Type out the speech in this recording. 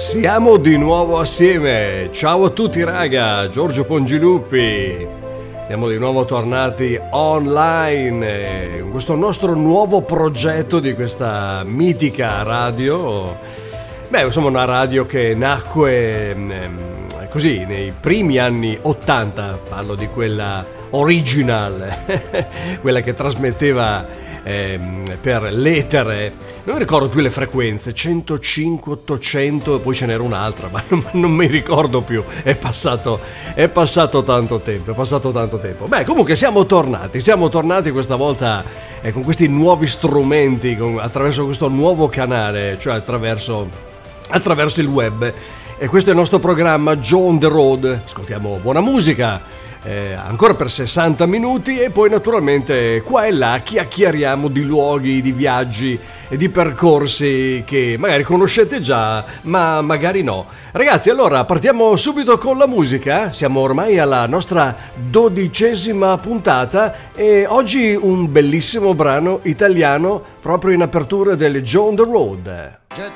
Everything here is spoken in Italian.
Siamo di nuovo assieme. Ciao a tutti raga, Giorgio Pongiluppi. Siamo di nuovo tornati online con questo nostro nuovo progetto di questa mitica radio. Beh, insomma, una radio che nacque così nei primi anni 80, parlo di quella original, quella che trasmetteva per l'etere, non mi ricordo più le frequenze, 105, 800 e poi ce n'era un'altra, ma non mi ricordo più, è passato tanto tempo. Beh, comunque siamo tornati questa volta con questi nuovi strumenti, attraverso questo nuovo canale, cioè attraverso il web. E questo è il nostro programma Joe on the Road. Ascoltiamo buona musica ancora per 60 minuti e poi naturalmente qua e là chiacchieriamo di luoghi, di viaggi e di percorsi che magari conoscete già, ma magari no. Ragazzi, allora partiamo subito con la musica. Siamo ormai alla nostra 12ª puntata e oggi un bellissimo brano italiano proprio in apertura del Joe on the Road.